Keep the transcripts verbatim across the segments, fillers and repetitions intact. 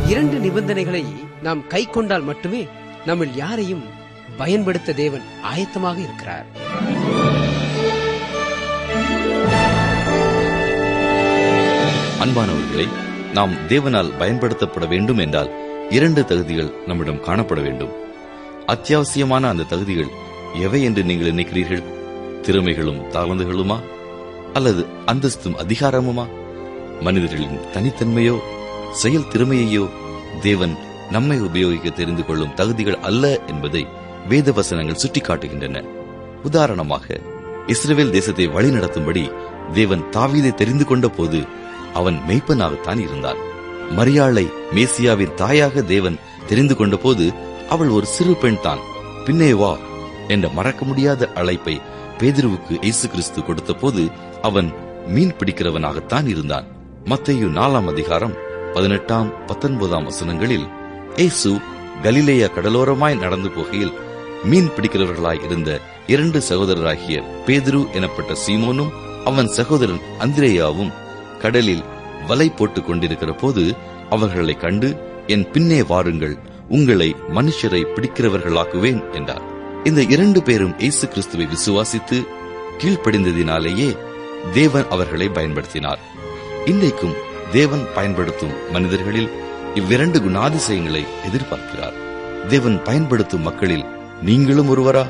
இரண்டு நிபந்தனைகளை நாம் கை கொண்டால் மட்டுமே நம்மில் யாரையும் பயன்படுத்த தேவன் ஆயத்தமாக இருக்கிறார். அன்பானவர்களை, நாம் தேவனால் பயன்படுத்தப்பட வேண்டும் என்றால் இரண்டு தகுதிகள் நம்மிடம் காணப்பட வேண்டும். அத்தியாவசியமான அந்த தகுதிகள் எவை என்று நீங்கள் நினைக்கிறீர்கள்? திறமைகளும் தாளந்துகளுமா, அல்லது அந்தஸ்தும் அதிகாரமுமா? மனிதர்களின் தனித்தன்மையோ செயல் திறமையையோ தேவன் நம்மை உபயோகிக்க தெரிந்து கொள்ளும் தகுதிகள் அல்ல என்பதை வேத வசனங்கள் சுட்டிக்காட்டுகின்றன. உதாரணமாக, இஸ்ரவேல் தேசத்தை வழிநடத்தும்படி தேவன் தாவீதை தெரிந்து கொண்ட போது அவன் மெய்ப்பனாகத்தான் இருந்தான். மரியாளை மேசியாவின் தாயாக தேவன் தெரிந்து கொண்ட போது அவள் ஒரு சிறு பெண் தான். பின்னே வா என்ற மறக்க முடியாத அழைப்பை பேதுருவுக்கு இயேசு கிறிஸ்து கொடுத்த போது அவன் மீன் பிடிக்கிறவனாகத்தான் இருந்தான். மத்தேயு நாலாம் அதிகாரம் பதினெட்டாம் பத்தொன்பதாம் வசனங்களில் இயேசு கலிலேயா கடலோரமாய் நடந்து போகையில் மீன் பிடிக்கிறவர்களாய் இருந்த இரண்டு சகோதரராகிய பேதுரு எனப்பட்ட சீமோனும் அவன் சகோதரன் அந்திரேயாவும் கடலில் வலை போட்டுக் கொண்டிருக்கிற போது அவர்களை கண்டு, என் பின்னே வாருங்கள், உங்களை மனுஷரை பிடிக்கிறவர்களாக்குவேன் என்றார். இந்த இரண்டு பேரும் இயேசு கிறிஸ்துவை விசுவாசித்து கீழ்ப்படிந்ததினாலேயே தேவன் அவர்களை பயன்படுத்தினார். இன்றைக்கும் தேவன் பயன்படுத்தும் மனிதர்களில் இவ்விரண்டு குணாதிசயங்களை எதிர்பார்க்கிறார். தேவன் பயன்படுத்தும் மக்களில் நீங்களும் ஒருவரா?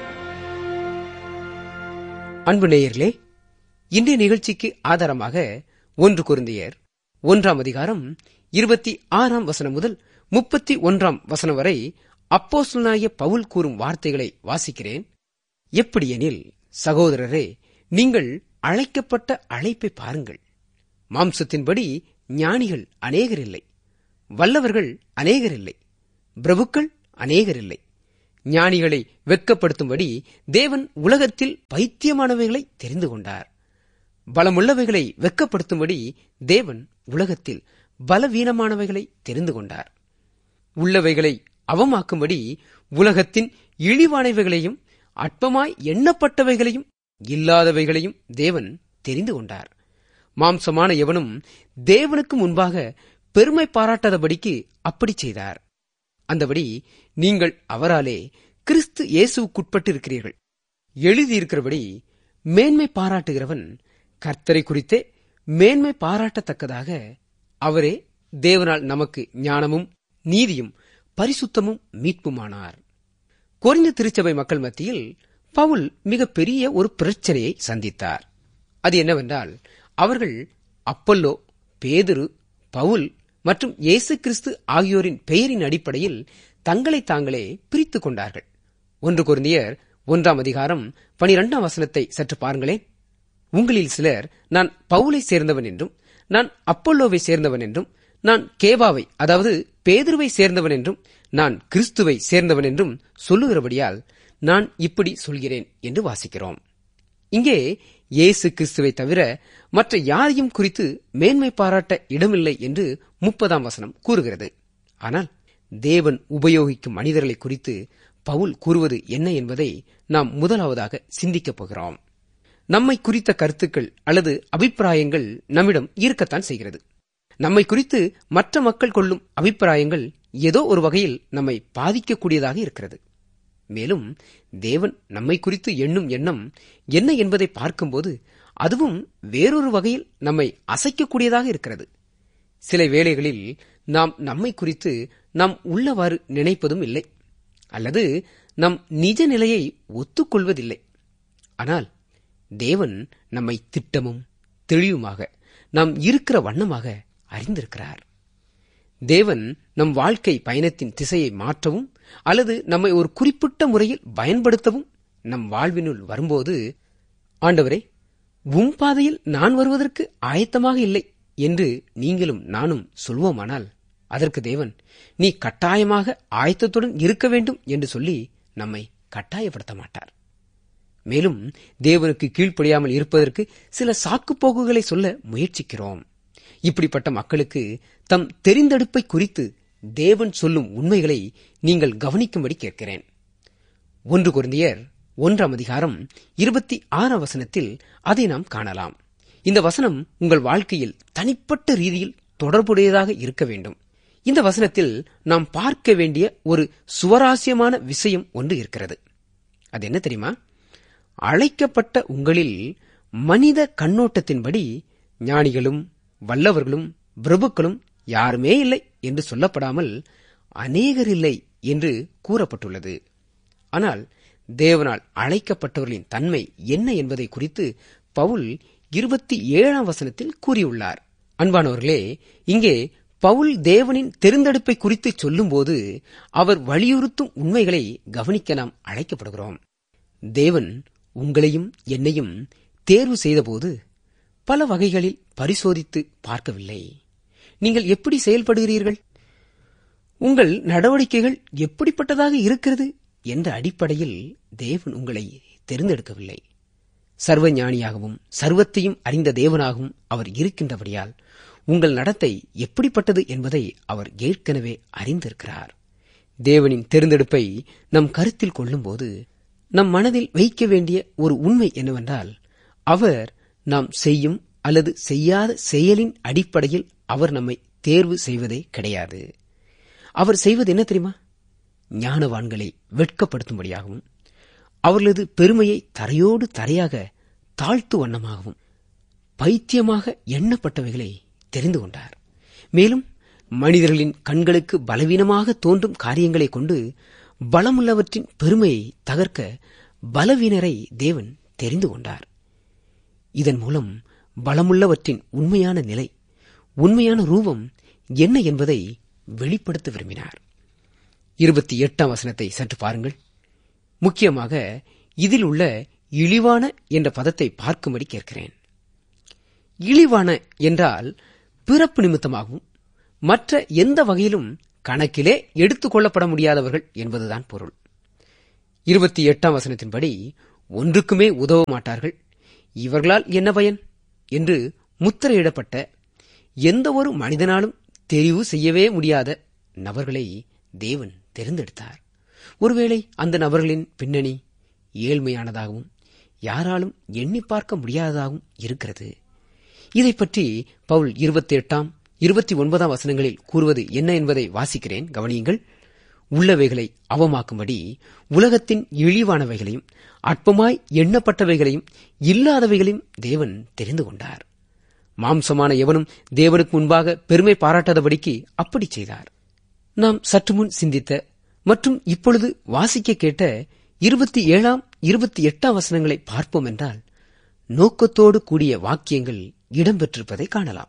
அன்பு நேயர்களே, இன்றைய நிகழ்ச்சிக்கு ஆதாரமாக ஒன்று கொரிந்தியர் ஒன்றாம் அதிகாரம் இருபத்தி ஆறாம் வசனம் முதல் முப்பத்தி ஒன்றாம் வசனம் வரை அப்போஸ்தலனாகிய பவுல் கூறும் வார்த்தைகளை வாசிக்கிறேன். எப்படியெனில், சகோதரரே, நீங்கள் அழைக்கப்பட்ட அழைப்பை பாருங்கள். மாம்சத்தின்படி ஞானிகள் அநேகரில்லை, வல்லவர்கள் அநேகரில்லை, பிரபுக்கள் அநேகரில்லை. ஞானிகளை வெட்கப்படுத்தும்படி தேவன் உலகத்தில் பைத்தியமானவைகளை தெரிந்து கொண்டார். பலமுள்ளவைகளை வெட்கப்படுத்தும்படி தேவன் உலகத்தில் பலவீனமானவைகளை தெரிந்து கொண்டார். உள்ளவைகளை அவமாக்கும்படி உலகத்தின் இழிவானவைகளையும் அற்பமாய் எண்ணப்பட்டவைகளையும் இல்லாதவைகளையும் தேவன் தெரிந்து கொண்டார். மாம்சமான எவனும் தேவனுக்கு முன்பாக பெருமை பாராட்டாதபடிக்கு அப்படி செய்தார். அந்தபடி நீங்கள் அவராலே கிறிஸ்து இயேசுவுக்குட்பட்டிருக்கிறீர்கள். எழுதியிருக்கிறபடி, மேன்மை பாராட்டுகிறவன் கர்த்தரை குறித்தே மேன்மை பாராட்டத்தக்கதாக அவரே தேவனால் நமக்கு ஞானமும் நீதியும் பரிசுத்தமும் மீட்புமானார். கொரிந்து திருச்சபை மக்கள் மத்தியில் பவுல் மிக பெரிய ஒரு பிரச்சனையை சந்தித்தார். அது என்னவென்றால், அவர்கள் அப்பல்லோ, பேதுரு, பவுல் மற்றும் இயேசு கிறிஸ்து ஆகியோரின் பெயரின் அடிப்படையில் தங்களை தாங்களே பிரித்துக் கொண்டார்கள். ஒன்று கொரிந்தியர் ஒன்றாம் அதிகாரம் பனிரெண்டாம் வசனத்தை சற்று பாருங்களேன். உங்களில் சிலர், நான் பவுலை சேர்ந்தவன் என்றும், நான் அப்பல்லோவை சேர்ந்தவன் என்றும், நான் கேபாவை அதாவது பேதுருவை சேர்ந்தவன் என்றும், நான் கிறிஸ்துவை சேர்ந்தவன் என்றும் சொல்லுகிறபடியால் நான் இப்படி சொல்கிறேன் என்று வாசிக்கிறோம். இங்கே இயேசு கிறிஸ்துவை தவிர மற்ற யாரையும் குறித்து மேன்மை பாராட்ட இடமில்லை என்று முப்பதாம் வசனம் கூறுகிறது. ஆனால் தேவன் உபயோகிக்கும் மனிதர்களை குறித்து பவுல் கூறுவது என்ன என்பதை நாம் முதலாவதாக சிந்திக்கப் போகிறோம். நம்மை குறித்த கருத்துக்கள் அல்லது அபிப்பிராயங்கள் நம்மிடம் இருக்கத்தான் செய்கிறது. நம்மை குறித்து மற்ற மக்கள் கொள்ளும் அபிப்பிராயங்கள் ஏதோ ஒரு வகையில் நம்மை பாதிக்கக்கூடியதாக இருக்கிறது. மேலும் தேவன் நம்மை குறித்து எண்ணும் எண்ணம் என்ன என்பதை பார்க்கும்போது அதுவும் வேறொரு வகையில் நம்மை அசைக்கக்கூடியதாக இருக்கிறது. சில வேளைகளில் நாம் நம்மை குறித்து நாம் உள்ளவாறு நினைப்பதும் இல்லை, அல்லது நம் நிஜ நிலையை ஒத்துக்கொள்வதில்லை. ஆனால் தேவன் நம்மை திட்டமும் தெளிவுமாக நாம் இருக்கிற வண்ணமாக அறிந்திருக்கிறார். தேவன் நம் வாழ்க்கை பயணத்தின் திசையை மாற்றவும் அல்லது நம்மை ஒரு குறிப்பிட்ட முறையில் பயன்படுத்தவும் நம் வாழ்வினுள் வரும்போது, ஆண்டவரே, உம் பாதையில் நான் வருவதற்கு ஆயத்தமாக இல்லை என்று நீங்களும் நானும் சொல்வோமானால், அதற்கு தேவன், நீ கட்டாயமாக ஆயத்தத்துடன் இருக்க வேண்டும் என்று சொல்லி நம்மை கட்டாயப்படுத்த மாட்டார். மேலும் தேவனுக்கு கீழ்ப்படியாமல் இருப்பதற்கு சில சாக்குப்போக்குகளை சொல்ல முயற்சிக்கிறோம். இப்படிப்பட்ட மக்களுக்கு தம் தெரிந்தெடுப்பை குறித்து தேவன் சொல்லும் உண்மைகளை நீங்கள் கவனிக்கும்படி கேட்கிறேன். ஒன்று கொரிந்தியர் ஒன்றாம் அதிகாரம் இருபத்தி ஆறாம் வசனத்தில் அதை நாம் காணலாம். இந்த வசனம் உங்கள் வாழ்க்கையில் தனிப்பட்ட ரீதியில் தொடர்புடையதாக இருக்க வேண்டும். இந்த வசனத்தில் நாம் பார்க்க வேண்டிய ஒரு சுவராசியமான விஷயம் ஒன்று இருக்கிறது. அது என்ன தெரியுமா? அழைக்கப்பட்ட உங்களில் மனித கண்ணோட்டத்தின்படி ஞானிகளும் வல்லவர்களும் பிரபுக்களும் யாருமே இல்லை என்று சொல்லப்படாமல் அநேகர் இல்லை என்று கூறப்பட்டுள்ளது. ஆனால் தேவனால் அழைக்கப்பட்டவர்களின் தன்மை என்ன என்பதை குறித்து பவுல் இருபத்தி ஏழாம் வசனத்தில் கூறியுள்ளார். அன்பானவர்களே, இங்கே பவுல் தேவனின் தெரிந்தெடுப்பை குறித்து சொல்லும்போது அவர் வலியுறுத்தும் உண்மைகளை கவனிக்க நாம் அழைக்கப்படுகிறோம். தேவன் உங்களையும் என்னையும் தேர்வு செய்தபோது பல வகைகளில் பரிசோதித்து பார்க்கவில்லை. நீங்கள் எப்படி செயல்படுகிறீர்கள், உங்கள் நடவடிக்கைகள் எப்படிப்பட்டதாக இருக்கிறது என்ற அடிப்படையில் தேவன் உங்களை தெரிந்தெடுக்கவில்லை. சர்வ ஞானியாகவும் சர்வத்தையும் அறிந்த தேவனாகவும் அவர் இருக்கின்றபடியால் உங்கள் நடத்தை எப்படிப்பட்டது என்பதை அவர் ஏற்கனவே அறிந்திருக்கிறார். தேவனின் தெரிந்தெடுப்பை நம் கருத்தில் கொள்ளும்போது நம் மனதில் வைக்க வேண்டிய ஒரு உண்மை என்னவென்றால், அவர் நாம் செய்யும் அல்லது செய்யாத செயலின் அடிப்படையில் அவர் நம்மை தேர்வு செய்வதே கிடையாது. அவர் செய்வது என்ன தெரியுமா? ஞானவான்களை வெட்கப்படுத்தும்படியாகவும் அவர்களது பெருமையை தரையோடு தரையாக தாழ்த்து வண்ணமாகவும் பைத்தியமாக எண்ணப்பட்டவைகளை தெரிந்து கொண்டார். மேலும் மனிதர்களின் கண்களுக்கு பலவீனமாக தோன்றும் காரியங்களை கொண்டு பலமுள்ளவற்றின் பெருமையை தகர்க்க பலவீனரை தேவன் தெரிந்து கொண்டார். இதன் மூலம் பலமுள்ளவற்றின் உண்மையான நிலை, உண்மையான ரூபம் என்ன என்பதை வெளிப்படுத்த விரும்பினார். இருபத்தி எட்டாம் வசனத்தை சற்று பாருங்கள். முக்கியமாக இதில் உள்ள இழிவான என்ற பதத்தை பார்க்கும்படி கேட்கிறேன். இழிவான என்றால் பிறப்பு நிமித்தமாகவும் மற்ற எந்த வகையிலும் கணக்கிலே எடுத்துக் கொள்ளப்பட முடியாதவர்கள் என்பதுதான் பொருள். இருபத்தி எட்டாம் வசனத்தின்படி ஒன்றுக்குமே உதவ மாட்டார்கள், இவர்களால் என்ன பயன் என்று முத்திரையிடப்பட்ட எந்த ஒரு மனிதனாலும் தெரிவு செய்யவே முடியாத நபர்களை தேவன் தெரிந்தெடுத்தார். ஒருவேளை அந்த நபர்களின் பின்னணி ஏழ்மையானதாகவும் யாராலும் எண்ணி பார்க்க முடியாததாகவும் இருக்கிறது. இதை பற்றி பவுல் இருபத்தி எட்டாம் இருபத்தி ஒன்பதாம் வசனங்களில் கூறுவது என்ன என்பதை வாசிக்கிறேன், கவனியுங்கள். உள்ளவைகளை அவமாக்கும்படி உலகத்தின் இழிவானவைகளையும் அற்பமாய் எண்ணப்பட்டவைகளையும் இல்லாதவைகளையும் தேவன் தெரிந்து கொண்டார். மாம்சமான எவனும் தேவனுக்கு முன்பாக பெருமை பாராட்டாதபடிக்கு அப்படி செய்தார். நாம் சற்று முன் சிந்தித்த மற்றும் இப்பொழுது வாசிக்க கேட்ட இருபத்தி ஏழாம் இருபத்தி எட்டாம் வசனங்களை பார்ப்போம் என்றால் நோக்கத்தோடு கூடிய வாக்கியங்கள் இடம்பெற்றிருப்பதை காணலாம்.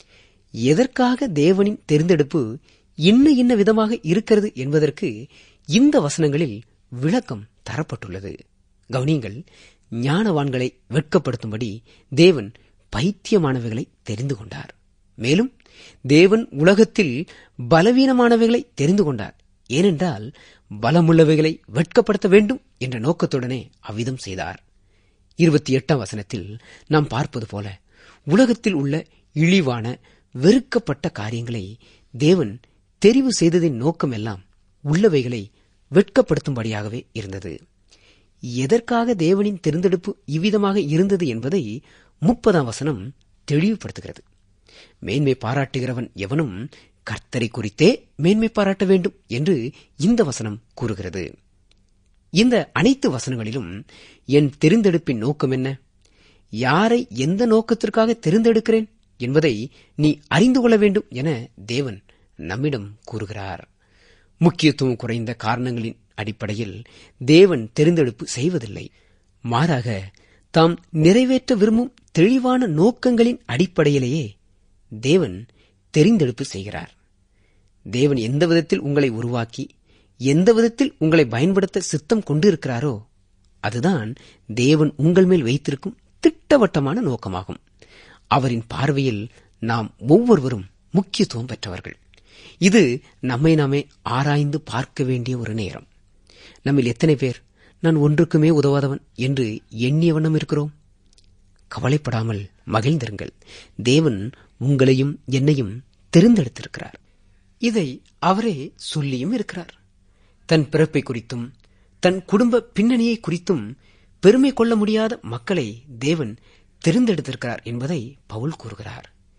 எதற்காக தேவனின் தெரிந்தெடுப்பு இன்ன இன்ன விதமாக இருக்கிறது என்பதற்கு இந்த வசனங்களில் விளக்கம் தரப்பட்டுள்ளது. கவனியங்கள், ஞானவான்களை வெட்கப்படுத்தும்படி தேவன் பைத்தியமானவைகளை தெரிந்து கொண்டார். மேலும் தேவன் உலகத்தில் பலவீனமானவைகளை தெரிந்து கொண்டார். ஏனென்றால் பலமுள்ளவைகளை வெட்கப்படுத்த வேண்டும் என்ற நோக்கத்துடனே அவ்விதம் செய்தார். இருபத்தி எட்டாம் வசனத்தில் நாம் பார்ப்பது போல உலகத்தில் உள்ள இழிவான வெறுக்கப்பட்ட காரியங்களை தேவன் தெரிவு செய்ததின் நோக்கம் எல்லாம் உள்ளவைகளை வெட்கப்படுத்தும்படியாகவே இருந்தது. எதற்காக தேவனின் தெரிந்தெடுப்பு இவ்விதமாக இருந்தது என்பதை முப்பதாம் வசனம் தெளிவுபடுத்துகிறது. மேன்மை பாராட்டுகிறவன் எவனும் கர்த்தரை குறித்தே மேன்மை பாராட்ட வேண்டும் என்று இந்த வசனம் கூறுகிறது. இந்த அனைத்து வசனங்களிலும் என் தெரிந்தெடுப்பின் நோக்கம் என்ன, யாரை எந்த நோக்கத்திற்காக தெரிந்தெடுக்கிறேன் என்பதை நீ அறிந்து கொள்ள வேண்டும் என தேவன் நம்மிடம் கூறுகிறார். முக்கியத்துவம் குறைந்த காரணங்களின் அடிப்படையில் தேவன் தெரிந்தெடுப்பு செய்வதில்லை. மாறாக தாம் நிறைவேற்ற விரும்பும் தெளிவான நோக்கங்களின் அடிப்படையிலேயே தேவன் தெரிந்தெடுப்பு செய்கிறார். தேவன் எந்த விதத்தில் உங்களை உருவாக்கி எந்த விதத்தில் உங்களை பயன்படுத்த சித்தம் கொண்டிருக்கிறாரோ அதுதான் தேவன் உங்கள் மேல் வைத்திருக்கும் திட்டவட்டமான நோக்கமாகும். அவரின் பார்வையில் நாம் ஒவ்வொருவரும் முக்கியத்துவம் பெற்றவர்கள். இது நம்மை நாமே ஆராய்ந்து பார்க்க வேண்டிய ஒரு நேரம். நம்மில் எத்தனை பேர் நான் ஒன்றுக்குமே உதவாதவன் என்று எண்ணிய வண்ணம் இருக்கிறோம்? கவலைப்படாமல் மகிழ்ந்திருங்கள். தேவன் உங்களையும் என்னையும் தெரிந்தெடுத்திருக்கிறார். இதை அவரே சொல்லியும் இருக்கிறார். தன் பிறப்பை குறித்தும் தன் குடும்ப பின்னணியை குறித்தும் பெருமை கொள்ள முடியாத மக்களை தேவன் தெரிந்தெடுத்திருக்கிறார் என்பதை பவுல் கூறுகிறார்.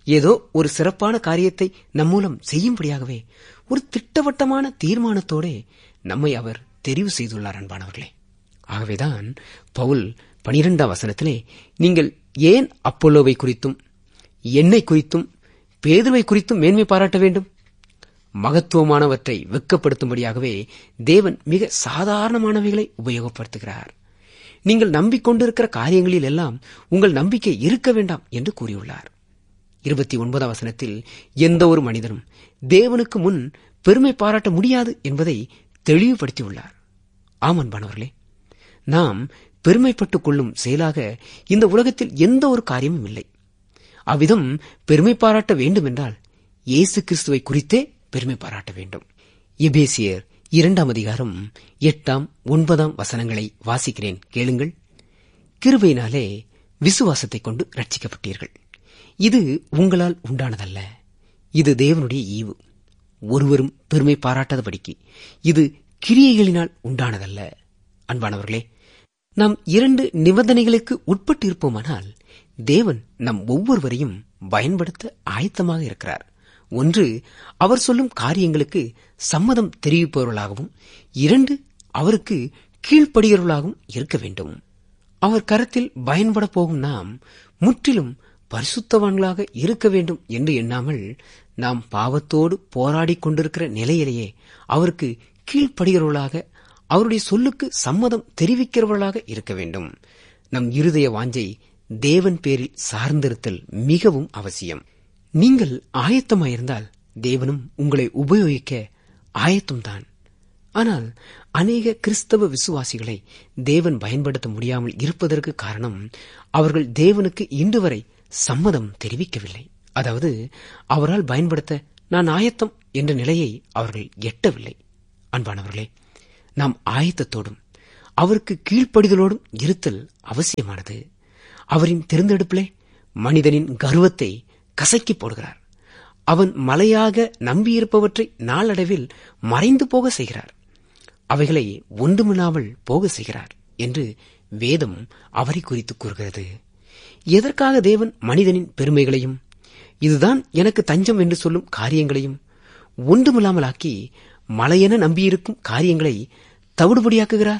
ஏதோ ஒரு சிறப்பான காரியத்தை நம் மூலம் செய்யும்படியாகவே ஒரு திட்டவட்டமான தீர்மானத்தோட நம்மை அவர் தெரிவு செய்துள்ளார் அன்பானவர்களே. ஆகவேதான் பவுல் பனிரெண்டாம் வசனத்திலே, நீங்கள் ஏன் அப்போலோவை குறித்தும் என்னை குறித்தும் பேதுருவை குறித்தும் மேன்மை பாராட்ட வேண்டும்? மகத்துவமானவற்றை வெட்கப்படுத்தும்படியாகவே தேவன் மிக சாதாரணமானவைகளை உபயோகப்படுத்துகிறார். நீங்கள் நம்பிக்கொண்டிருக்கிற காரியங்களில் எல்லாம் உங்கள் நம்பிக்கை இருக்க வேண்டாம் என்று கூறியுள்ளார். இருபத்தி ஒன்பதாம் வசனத்தில், எந்த ஒரு மனிதனும் தேவனுக்கு முன் பெருமை பாராட்ட முடியாது என்பதை தெளிவுபடுத்தியுள்ளார். ஆமன்பானவர்களே, நாம் பெருமைப்பட்டுக் கொள்ளும் செயலாக இந்த உலகத்தில் எந்த ஒரு காரியமும் இல்லை. அவ்விதம் பெருமை பாராட்ட வேண்டும் என்றால் இயேசு கிறிஸ்துவை குறித்தே பெருமை பாராட்ட வேண்டும். எபேசியர் இரண்டாம் அதிகாரம் எட்டாம் ஒன்பதாம் வசனங்களை வாசிக்கிறேன், கேளுங்கள். கிருபையினாலே விசுவாசத்தை கொண்டு ரட்சிக்கப்பட்டீர்கள். இது உங்களால் உண்டானதல்ல, இது தேவனுடைய ஈவு. ஒருவரும் பெருமை பாராட்டாதபடிக்கு இது கிரியைகளினால் உண்டானதல்ல. அன்பானவர்களே, நாம் இரண்டு நிபந்தனைகளுக்கு உட்பட்டு இருப்போமானால் தேவன் நம் ஒவ்வொருவரையும் பயன்படுத்த ஆயத்தமாக இருக்கிறார். ஒன்று, அவர் சொல்லும் காரியங்களுக்கு சம்மதம் தெரிவிப்பவர்களாகவும், இரண்டு, அவருக்கு கீழ்ப்படுகிறவர்களாகவும் இருக்க வேண்டும். அவர் கரத்தில் பயன்பட போகும் நாம் முற்றிலும் பரிசுத்தவான்களாக இருக்க வேண்டும் என்று எண்ணாமல், நாம் பாவத்தோடு போராடிக் கொண்டிருக்கிற நிலையிலேயே அவருக்கு கீழ்ப்படுகிறவர்களாக, அவருடைய சொல்லுக்கு சம்மதம் தெரிவிக்கிறவர்களாக இருக்க வேண்டும். நம் இருதய வாஞ்சை தேவன் பேரில் சார்ந்திருத்தல் மிகவும் அவசியம். நீங்கள் ஆயத்தமாயிருந்தால் தேவனும் உங்களை உபயோகிக்க ஆயத்தம்தான். ஆனால் அநேக கிறிஸ்தவ விசுவாசிகளை தேவன் பயன்படுத்த முடியாமல் இருப்பதற்கு காரணம், அவர்கள் தேவனுக்கு இன்று வரை சம்மதம் தெரிவிக்கவில்லை. அதாவது, அவரால் பயன்படுத்த நான் ஆயத்தம் என்ற நிலையை அவர்கள் எட்டவில்லை. அன்பானவர்களே, நாம் ஆயத்தத்தோடும் அவருக்கு கீழ்ப்படிதலோடும் இருத்தல் அவசியமானது. அவரின் தேர்ந்தெடுப்பிலே மனிதனின் கர்வத்தை கசக்கி போடுகிறார். அவன் மலையாக நம்பியிருப்பவற்றை நாளடைவில் மறைந்து போக செய்கிறார். அவைகளை ஒன்றுமில்லாமல் போக செய்கிறார் என்று வேதம் அவரை குறித்து கூறுகிறது. எதற்காக தேவன் மனிதனின் பெருமைகளையும், இதுதான் எனக்கு தஞ்சம் என்று சொல்லும் காரியங்களையும் ஒன்றுமில்லாமலாக்கி மலையென நம்பியிருக்கும் காரியங்களை தவிடுபடியாக்குகிறார்?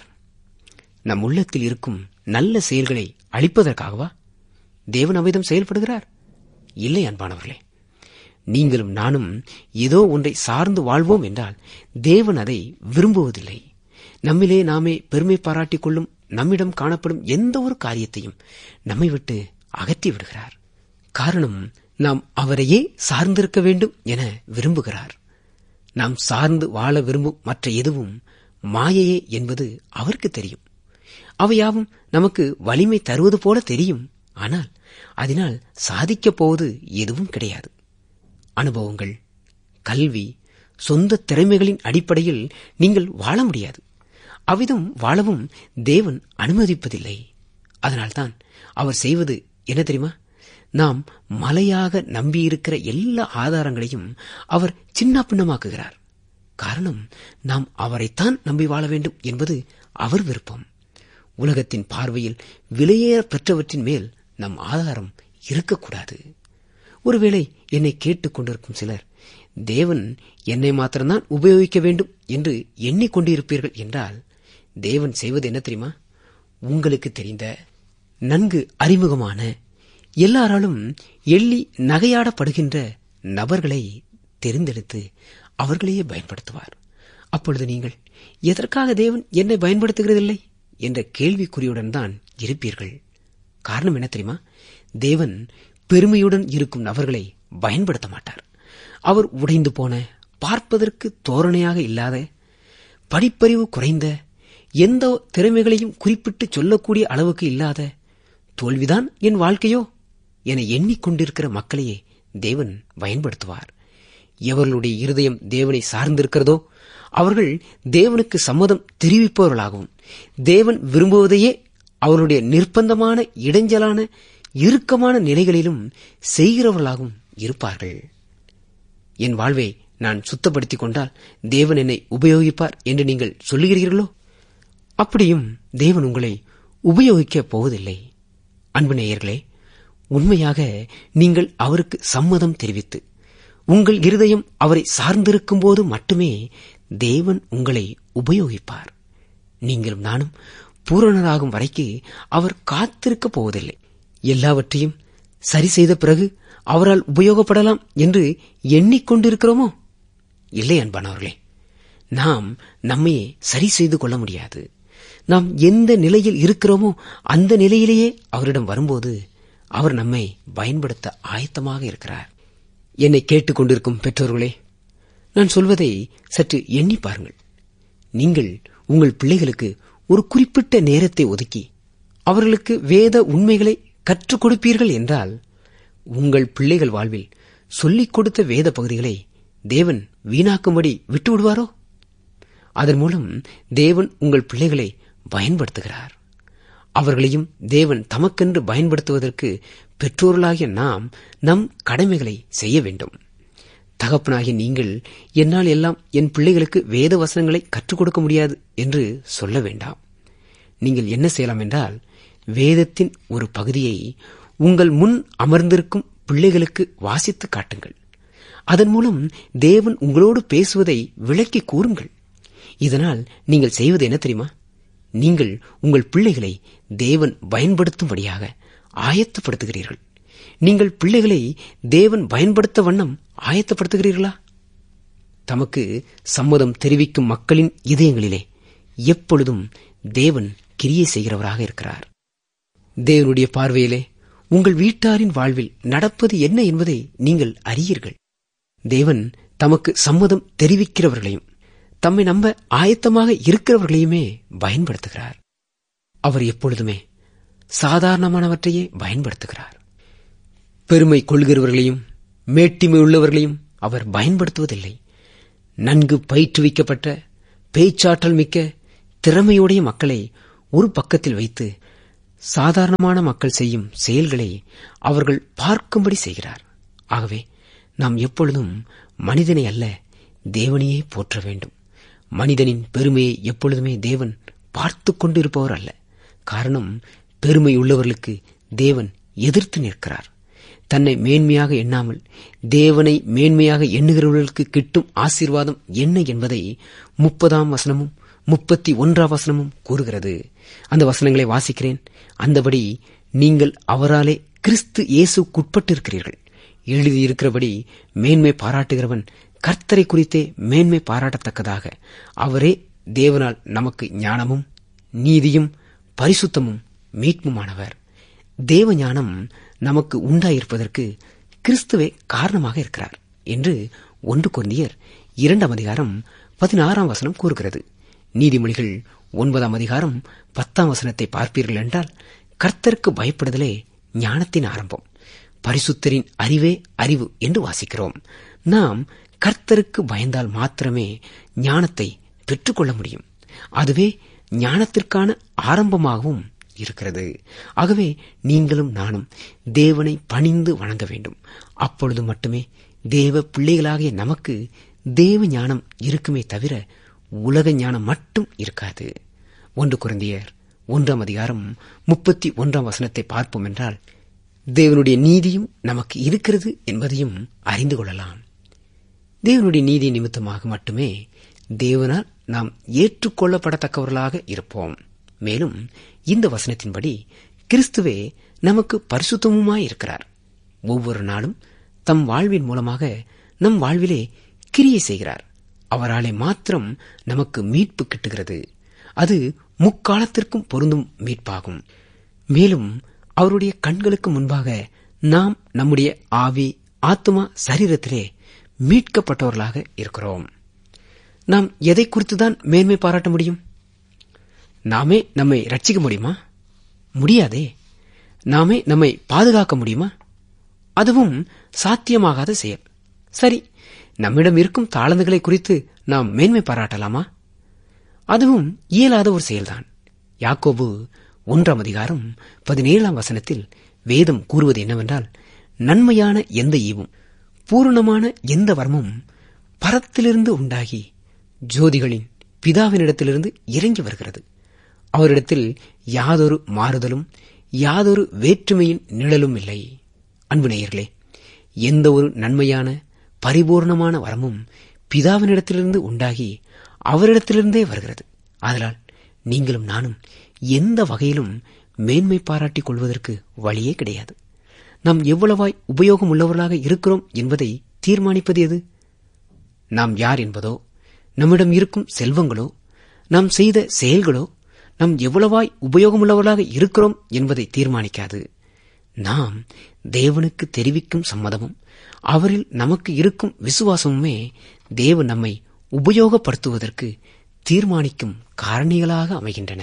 நம் உள்ளத்தில் இருக்கும் நல்ல செயல்களை அழிப்பதற்காகவா தேவன் அவ்விதம் செயல்படுகிறார்? இல்லை அன்பானவர்களே, நீங்களும் நானும் ஏதோ ஒன்றை சார்ந்து வாழ்வோம் என்றால் தேவன் அதை விரும்புவதில்லை. நம்மிலே நாமே பெருமை பாராட்டிக் கொள்ளும் நம்மிடம் காணப்படும் எந்த ஒரு காரியத்தையும் நம்மை விட்டு அகற்றி விடுகிறார். காரணம், நாம் அவரையே சார்ந்திருக்க வேண்டும் என விரும்புகிறார். நாம் சார்ந்து வாழ விரும்பும் மற்ற எதுவும் மாயையே என்பது அவருக்கு தெரியும். அவையாவும் நமக்கு வலிமை தருவது போல தெரியும். ஆனால் அதனால் சாதிக்கப் போவது எதுவும் கிடையாது. அனுபவங்கள், கல்வி, சொந்த திறமைகளின் அடிப்படையில் நீங்கள் வாழ முடியாது. அவ்விதம் வாழவும் தேவன் அனுமதிப்பதில்லை. அதனால்தான் அவர் செய்வது என்ன தெரியுமா? நாம் மலையாக நம்பியிருக்கிற எல்லா ஆதாரங்களையும் அவர் சின்ன பின்னமாக்குகிறார். காரணம், நாம் அவரைத்தான் நம்பி வாழ வேண்டும் என்பது அவர் விருப்பம். உலகத்தின் பார்வையில் விலையேற பெற்றவற்றின் மேல் நம் ஆதாரம் இருக்கக்கூடாது. ஒருவேளை என்னை கேட்டுக் கொண்டிருக்கும் சிலர், தேவன் என்னை மாத்திரம்தான் உபயோகிக்க வேண்டும் என்று எண்ணிக்கொண்டிருப்பீர்கள் என்றால், தேவன் செய்வது என்ன தெரியுமா? உங்களுக்கு தெரிந்த, நன்கு அறிமுகமான, எல்லாராலும் எள்ளி நகையாடப்படுகின்ற நபர்களை தெரிந்தெடுத்து அவர்களையே பயன்படுத்துவார். அப்பொழுது நீங்கள் எதற்காக தேவன் என்னை பயன்படுத்துகிறதில்லை என்ற கேள்விக்குறியுடன் தான் இருப்பீர்கள். காரணம் என்ன தெரியுமா? தேவன் பெருமையுடன் இருக்கும் நபர்களை பயன்படுத்த மாட்டார். அவர் உடைந்து போன, பார்ப்பதற்கு தோரணையாக இல்லாத, படிப்பறிவு குறைந்த, எந்த திறமைகளையும் குறிப்பிட்டு சொல்லக்கூடிய அளவுக்கு இல்லாத, தோல்விதான் என் வாழ்க்கையோ என எண்ணிக்கொண்டிருக்கிற மக்களையே தேவன் பயன்படுத்துவார். எவர்களுடைய இருதயம் தேவனை சார்ந்திருக்கிறதோ அவர்கள் தேவனுக்கு சம்மதம் தெரிவிப்பவர்களாகவும், தேவன் விரும்புவதையே அவருடைய நிர்பந்தமான, இடைஞ்சலான, இறுக்கமான நிலைகளிலும் செய்கிறவர்களாகவும் இருப்பார்கள். என் வாழ்வை நான் சுத்தப்படுத்திக் கொண்டால் தேவன் என்னை உபயோகிப்பார் என்று நீங்கள் சொல்லுகிறீர்களோ? அப்படியும் தேவன் உங்களை உபயோகிக்கப் போவதில்லை. அன்பு நேயர்களே, உண்மையாக நீங்கள் அவருக்கு சம்மதம் தெரிவித்து உங்கள் இருதயம் அவரை சார்ந்திருக்கும் போது மட்டுமே தேவன் உங்களை உபயோகிப்பார். நீங்களும் நானும் பூரணராகும் வரைக்கு அவர் காத்திருக்கப் போவதில்லை. எல்லாவற்றையும் சரி செய்த பிறகு அவரால் உபயோகப்படலாம் என்று எண்ணிக்கொண்டிருக்கிறோமோ? இல்லை அன்பானவர்களே, நாம் நம்மையே சரி செய்து கொள்ள முடியாது. நாம் எந்த நிலையில் இருக்கிறோமோ அந்த நிலையிலேயே அவரிடம் வரும்போது அவர் நம்மை பயன்படுத்த ஆயத்தமாக இருக்கிறார். என்னை கேட்டுக் கொண்டிருக்கும் பெற்றோர்களே, நான் சொல்வதை சற்று எண்ணி பாருங்கள். நீங்கள் உங்கள் பிள்ளைகளுக்கு ஒரு குறிப்பிட்ட நேரத்தை ஒதுக்கி அவர்களுக்கு வேத உண்மைகளை கற்றுக் கொடுப்பீர்கள் என்றால், உங்கள் பிள்ளைகள் வாழ்வில் சொல்லிக் கொடுத்த வேத பகுதிகளை தேவன் வீணாக்கும்படி விட்டுவிடுவாரோ? அதன் மூலம் தேவன் உங்கள் பிள்ளைகளை பயன்படுத்துகிறார். அவர்களையும் தேவன் தமக்கென்று பயன்படுத்துவதற்கு பெற்றோர்களாகிய நாம் நம் கடமைகளை செய்ய வேண்டும். தகப்பனாகிய நீங்கள், என்னால் எல்லாம் என் பிள்ளைகளுக்கு வேத வசனங்களை கற்றுக் கொடுக்க முடியாது என்று சொல்ல வேண்டாம். நீங்கள் என்ன செய்யலாம் என்றால், வேதத்தின் ஒரு பகுதியை உங்கள் முன் அமர்ந்திருக்கும் பிள்ளைகளுக்கு வாசித்து காட்டுங்கள். அதன் மூலம் தேவன் உங்களோடு பேசுவதை விளக்கி கூறுங்கள். இதனால் நீங்கள் செய்வது என்ன தெரியுமா? நீங்கள் உங்கள் பிள்ளைகளை தேவன் பயன்படுத்தும்படியாக ஆயத்தப்படுத்துகிறீர்கள். நீங்கள் பிள்ளைகளை தேவன் பயன்படுத்த வண்ணம் ஆயத்தப்படுத்துகிறீர்களா? தமக்கு சம்மதம் தெரிவிக்கும் மக்களின் இதயங்களிலே எப்பொழுதும் தேவன் கிரியை செய்கிறவராக இருக்கிறார். தேவனுடைய பார்வையிலே உங்கள் வீட்டாரின் வாழ்வில் நடப்பது என்ன என்பதை நீங்கள் அறியீர்கள். தேவன் தமக்கு சம்மதம் தெரிவிக்கிறவர்களையும் தம்மை நம்ப ஆயத்தமாக இருக்கிறவர்களையுமே பயன்படுத்துகிறார். அவர் எப்பொழுதுமே சாதாரணமானவற்றையே பயன்படுத்துகிறார். பெருமை கொள்கிறவர்களையும் மேட்டிமை உள்ளவர்களையும் அவர் பயன்படுத்துவதில்லை. நன்கு பயிற்றுவிக்கப்பட்ட பேச்சாற்றல் மிக்க திறமையுடைய மக்களை ஒரு பக்கத்தில் வைத்து சாதாரணமான மக்கள் செய்யும் செயல்களை அவர்கள் பார்க்கும்படி செய்கிறார். ஆகவே நாம் எப்பொழுதும் மனிதனை அல்ல, தேவனையே போற்ற வேண்டும். மனிதனின் பெருமையை எப்பொழுதுமே தேவன் பார்த்து கொண்டிருப்பவர் அல்ல. காரணம், பெருமை உள்ளவர்களுக்கு தேவன் எதிர்த்து நிற்கிறார். தன்னை மேன்மையாக எண்ணாமல் தேவனை மேன்மையாக எண்ணுகிறவர்களுக்கு கிட்டும் ஆசீர்வாதம் என்ன என்பதை முப்பதாம் வசனமும் முப்பத்தி ஒன்றாம் வசனமும் கூறுகிறது. அந்த வசனங்களை வாசிக்கிறேன். அந்தபடி நீங்கள் அவராலே கிறிஸ்து இயேசுக்குட்பட்டிருக்கிறீர்கள். எழுதியிருக்கிறபடி மேன்மை பாராட்டுகிறவன் கர்த்தரை குறித்தே மேன்மை பாராட்டத்தக்கதாக அவரே தேவனால் நமக்கு ஞானமும் நீதியும் பரிசுத்தமும் மீட்புமானவர். தேவ ஞானம் நமக்கு உண்டாயிருப்பதற்கு கிறிஸ்துவே காரணமாக இருக்கிறார் என்று ஒன்று கொரிந்தியர் இரண்டாம் அதிகாரம் பதினாறாம் வசனம் கூறுகிறது. நீதிமொழிகள் ஒன்பதாம் அதிகாரம் பத்தாம் வசனத்தை பார்ப்பீர்கள் என்றால், கர்த்தருக்கு பயப்படுதலே ஞானத்தின் ஆரம்பம், பரிசுத்தரின் அறிவே அறிவு என்று வாசிக்கிறோம். நாம் கர்த்தருக்கு பயந்தால் மாத்திரமே ஞானத்தை பெற்றுக்கொள்ள முடியும். அதுவே ஞானத்திற்கான ஆரம்பமாகவும் இருக்கிறது. ஆகவே நீங்களும் நானும் தேவனை பணிந்து வணங்க வேண்டும். அப்பொழுது மட்டுமே தேவ பிள்ளைகளாகிய நமக்கு தேவ ஞானம் இருக்குமே தவிர உலக ஞானம் மட்டும் இருக்காது. ஒன்று கொரிந்தியர் ஒன்றாம் அதிகாரம் முப்பத்தி ஒன்றாம் வசனத்தை பார்ப்போம் என்றால், தேவனுடைய நீதியும் நமக்கு இருக்கிறது என்பதையும் அறிந்து கொள்ளலாம். தேவனுடைய நீதி நிமித்தமாக மட்டுமே தேவனால் நாம் ஏற்றுக்கொள்ளப்படத்தக்கவர்களாக இருப்போம். மேலும் இந்த வசனத்தின்படி கிறிஸ்துவே நமக்கு பரிசுத்தமுமாயிருக்கிறார். ஒவ்வொரு நாளும் தம் வாழ்வின் மூலமாக நம் வாழ்விலே கிரியை செய்கிறார். அவராலே மாத்திரம் நமக்கு மீட்பு கிட்டுகிறது. அது முக்காலத்திற்கும் பொருந்தும் மீட்பாகும். மேலும் அவருடைய கண்களுக்கு முன்பாக நாம் நம்முடைய ஆவி, ஆத்மா, சரீரத்திலே மீட்கப்பட்டவர்களாக இருக்கிறோம். நாம் எதை குறித்துதான் மேன்மை பாராட்ட முடியும்? நாமே நம்மை ரட்சிக்க முடியுமா? முடியாதே. நாமே நம்மை பாதுகாக்க முடியுமா? அதுவும் சாத்தியமாகாத செயல். சரி, நம்மிடம் இருக்கும் தாளந்துகளை குறித்து நாம் மேன்மை பாராட்டலாமா? அதுவும் இயலாத ஒரு செயல்தான். யாக்கோபு ஒன்றாம் அதிகாரம் பதினேழாம் வசனத்தில் வேதம் கூறுவது என்னவென்றால், நன்மையான எந்த ஈவும் பூரணமான எந்த வரமும் பரத்திலிருந்து உண்டாகி ஜோதிகளின் பிதாவினிடத்திலிருந்து இறங்கி வருகிறது. அவரிடத்தில் யாதொரு மாறுதலும் யாதொரு வேற்றுமையின் நிழலும் இல்லை. அன்பு நேயர்களே, எந்த ஒரு நன்மையான பரிபூர்ணமான வரமும் பிதாவினிடத்திலிருந்து உண்டாகி அவரிடத்திலிருந்தே வருகிறது. அதனால் நீங்களும் நானும் எந்த வகையிலும் மேன்மை பாராட்டிக் கொள்வதற்கு வழியே கிடையாது. நாம் எவ்வளவாய் உபயோகம் உள்ளவர்களாக இருக்கிறோம் என்பதை தீர்மானிப்பது எது? நாம் யார் என்பதோ, நம்மிடம் இருக்கும் செல்வங்களோ, நாம் செய்த செயல்களோ நாம் எவ்வளவாய் உபயோகமுள்ளவர்களாக இருக்கிறோம் என்பதை தீர்மானிக்காது. நாம் தேவனுக்கு தெரிவிக்கும் சம்மதமும் அவரில் நமக்கு இருக்கும் விசுவாசமுமே தேவன் நம்மை உபயோகப்படுத்துவதற்கு தீர்மானிக்கும் காரணிகளாக அமைகின்றன.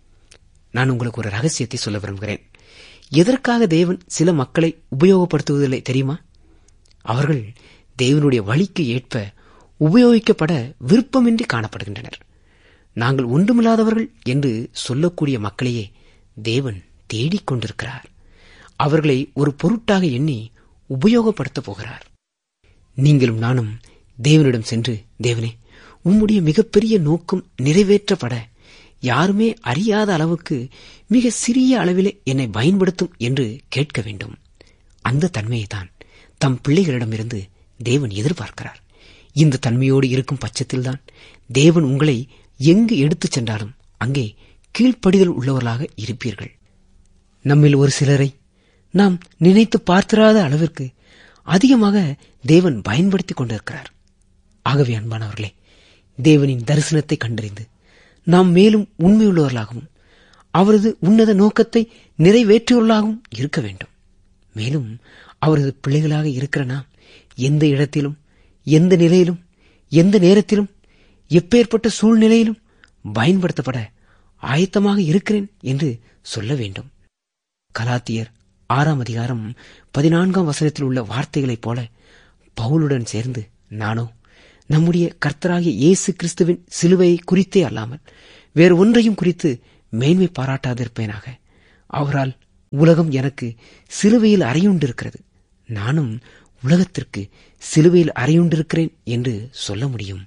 நான் உங்களுக்கு ஒரு ரகசியத்தை சொல்ல விரும்புகிறேன். எதற்காக தேவன் சில மக்களை உபயோகப்படுத்துவதில்லை தெரியுமா? அவர்கள் தேவனுடைய வழிக்கு ஏற்ப உபயோகிக்கப்பட விருப்பமின்றி காணப்படுகின்றனர். நாங்கள் ஒன்றுமில்லாதவர்கள் என்று சொல்லக்கூடிய மக்களையே தேவன் தேடிக் கொண்டிருக்கிறார். அவர்களை ஒரு பொருட்டாக எண்ணி உபயோகப்படுத்தப் போகிறார். நீங்களும் நானும் தேவனிடம் சென்று, தேவனே, உம்முடைய மிகப்பெரிய நோக்கம் நிறைவேற்றப்பட யாருமே அறியாத அளவுக்கு மிக சிறிய அளவிலே என்னை பயன்படுத்தும் என்று கேட்க வேண்டும். அந்த தன்மையைத்தான் தம் பிள்ளைகளிடமிருந்து தேவன் எதிர்பார்க்கிறார். இந்த தன்மையோடு இருக்கும் பட்சத்தில்தான் தேவன் உங்களை எங்கு எடுத்துச் சென்றாலும் அங்கே கீழ்ப்படிதல் உள்ளவர்களாக இருப்பீர்கள். நம்மில் ஒரு சிலரை நாம் நினைத்து பார்த்திராத அளவிற்கு அதிகமாக தேவன் பயன்படுத்திக் கொண்டிருக்கிறார். ஆகவே அன்பானவர்களே, தேவனின் தரிசனத்தை கண்டறிந்து நாம் மேலும் உண்மையுள்ளவர்களாகவும் அவரது உன்னத நோக்கத்தை நிறைவேற்றியுள்ளதாகவும் இருக்க வேண்டும். மேலும் அவரது பிள்ளைகளாக இருக்கிற நாம் எந்த இடத்திலும், எந்த நிலையிலும், எந்த நேரத்திலும், எப்பேற்பட்ட சூழ்நிலையிலும் பயன்படுத்தப்பட ஆயத்தமாக இருக்கிறேன் என்று சொல்ல வேண்டும். கலாத்தியர் ஆறாம் அதிகாரம் பதினான்காம் வசனத்தில் உள்ள வார்த்தைகளைப் போல பவுலுடன் சேர்ந்து நானோ நம்முடைய கர்த்தராகிய இயேசு கிறிஸ்துவின் சிலுவையை குறித்தே அல்லாமல் வேறு ஒன்றையும் குறித்து மேன்மை பாராட்டாதிருப்பேனாக. அவரால் உலகம் எனக்கு சிலுவையில் அறையுண்டிருக்கிறது, நானும் உலகத்திற்கு சிலுவையில் அறையுண்டிருக்கிறேன் என்று சொல்ல முடியும்.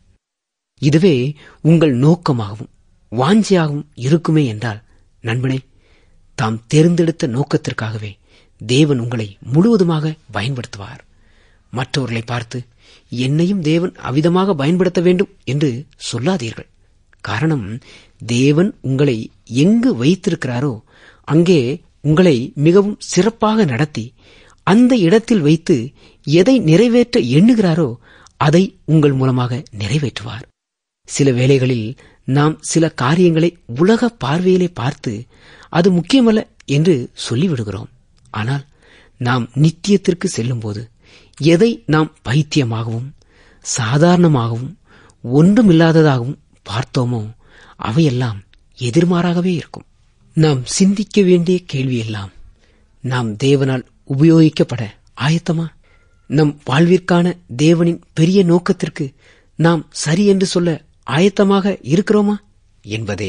இதுவே உங்கள் நோக்கமாகவும் வாஞ்சையாகவும் இருக்குமே என்றால், நண்பனே, தாம் தேர்ந்தெடுத்த நோக்கத்திற்காகவே தேவன் உங்களை முழுவதுமாக பயன்படுத்துவார். மற்றவர்களை பார்த்து என்னையும் தேவன் அவ்விதமாக பயன்படுத்த வேண்டும் என்று சொல்லாதீர்கள். காரணம், தேவன் உங்களை எங்கு வைத்திருக்கிறாரோ அங்கே உங்களை மிகவும் சிறப்பாக நடத்தி அந்த இடத்தில் வைத்து எதை நிறைவேற்ற எண்ணுகிறாரோ அதை உங்கள் மூலமாக நிறைவேற்றுவார். சில வேளைகளில் நாம் சில காரியங்களை உலக பார்வையிலே பார்த்து அது முக்கியமல்ல என்று சொல்லிவிடுகிறோம். ஆனால் நாம் நித்தியத்திற்கு செல்லும்போது எதை நாம் பைத்தியமாகவும் சாதாரணமாகவும் ஒன்றுமில்லாததாகவும் பார்த்தோமோ அவையெல்லாம் எதிர்மாறாகவே இருக்கும். நாம் சிந்திக்க வேண்டிய கேள்வியெல்லாம், நாம் தேவனால் உபயோகிக்கப்பட ஆயத்தமா? நம் வாழ்விற்கான தேவனின் பெரிய நோக்கத்திற்கு நாம் சரி என்று சொல்ல ஆயத்தமாக இருக்கிறோமா என்பதே.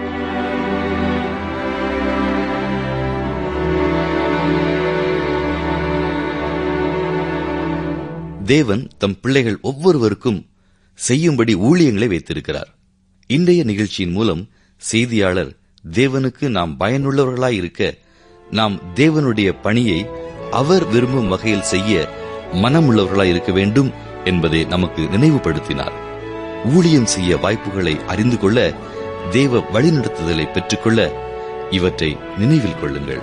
தேவன் தம் பிள்ளைகள் ஒவ்வொருவருக்கும் செய்யும்படி ஊழியங்களை வைத்திருக்கிறார். இன்றைய நிகழ்ச்சியின் மூலம் செய்தியாளர் தேவனுக்கு நாம் பயனுள்ளவர்களாயிருக்க, நாம் தேவனுடைய பணியை அவர் விரும்பும் வகையில் செய்ய மனமுள்ளவர்களாயிருக்க வேண்டும் என்பதை நமக்கு நினைவுபடுத்தினார். ஊழியம் செய்ய வாய்ப்புகளை அறிந்து கொள்ள, தேவ வழிநடத்துதலை பெற்றுக்கொள்ள இவற்றை நினைவில் கொள்ளுங்கள்.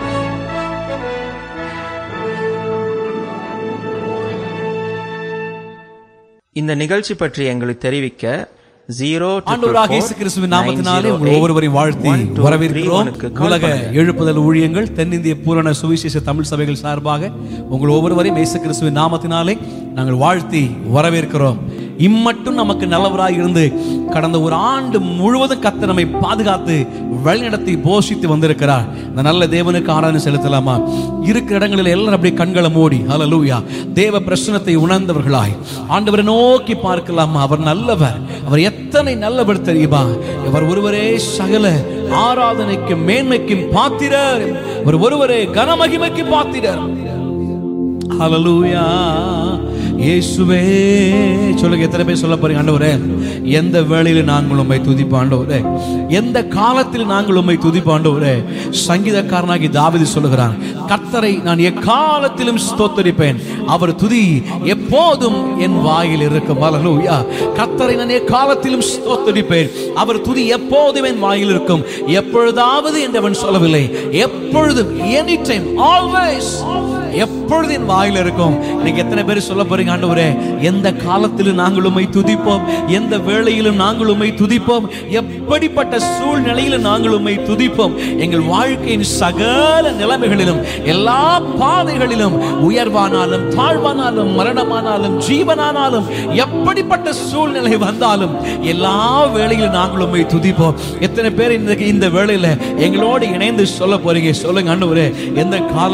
இந்த நிகழ்ச்சி பற்றி எங்களுக்கு தெரிவிக்க ஜீரோ ஆண்டவராகிய இயேசு கிறிஸ்துவின் நாமத்தினாலே உங்கள் ஒவ்வொருவரையும் வாழ்த்தி வரவேற்கிறோம். உலக எழுப்புதல் ஊழியங்கள் தென்னிந்திய பூரண சுவிசேஷ தமிழ் சபைகள் சார்பாக உங்கள் ஒவ்வொருவரையும் இயேசு கிறிஸ்துவின் நாமத்தினாலே நாங்கள் வாழ்த்தி வரவேற்கிறோம். இம்மட்டும் நமக்கு நல்லவராய் இருந்து கடந்த ஒரு ஆண்டு முழுவதும் கர்த்தர் நம்மை பாதுகாத்து வழிநடத்தி போஷித்து வந்திருக்கிறார். இந்த நல்ல தேவனுக்கு ஆராதனை செலுத்தலாமா? இருக்கிற இடங்களில் எல்லாரும் அப்படியே கண்களை மூடி ஹல்லேலூயா தேவ பிரசன்னத்தை உணர்ந்தவர்களாய் ஆண்டவரை நோக்கி பார்க்கலாமா? அவர் நல்லவர். அவர் எத்தனை நல்லவர் தெரியுமா? அவர் ஒருவரே சகல ஆராதனைக்கும் மேன்மைக்கும் பாத்திரர். அவர் ஒருவரே கனமகிமைக்கு பாத்திரர். ஹல்லேலூயா இயேசுவே. சொல்லுங்க, எத்தனை பேர் சொல்ல போறீங்க? ஆண்டவரே, எந்த வேளையில நாங்கள் உம்மை துதிப்போம் ஆண்டவரே, எந்த காலத்தில் நாங்கள் உம்மை துதிப்போம் ஆண்டவரே. சங்கீதக்காரனாகி தாவீது சொல்லுகிறான், கர்த்தரை நான் எக்காலத்திலும் ஸ்தோத்தரிப்பேன். அவர் துதி எப்போதும் என் வாயில் இருக்கும். ஹல்லேலூயா. கர்த்தரை நான் எக்காலத்திலும் ஸ்தோத்தரிப்பேன். அவர் துதி எப்போதும் என் வாயில் இருக்கும். எப்பொழுதாவது என்றவன் சொல்லவில்லை, எப்பொழுதும், எனி டைம், ஆல்வேஸ், எப்பொழுது என் வாயில் இருக்கும். இன்னைக்கு எத்தனை பேர் சொல்ல போறீங்க, ஆண்டவரே எந்த காலத்திலும் நாங்கள் உம்மை துதிப்போம், எந்த வேளையிலும் நாங்கள் உம்மை துதிப்போம், எப்படிப்பட்ட சூழ்நிலையிலும் நாங்கள் உம்மை துதிப்போம். எங்கள் வாழ்க்கையின் சகல நிலைமைகளிலும், எல்லா பாதைகளிலும், உயர்வானாலும் தாழ்வானாலும் மரணமானாலும் ஜீவனானாலும், எப்படிப்பட்ட சூழ்நிலை வந்தாலும் எல்லா வேளையிலும் நாங்கள் உம்மை துதிப்போம். எத்தனை பேர் இந்த வேளையில எங்களோடு இணைந்து சொல்ல போறீங்க? சொல்லுங்க, ஆண்டவரே எந்த கால